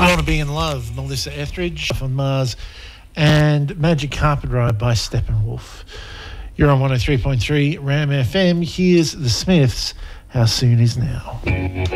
I Want to Be in Love, Melissa Etheridge from Mars, and Magic Carpet Ride by Steppenwolf. You're on 103.3 Ram FM. Here's the Smiths. How Soon Is Now.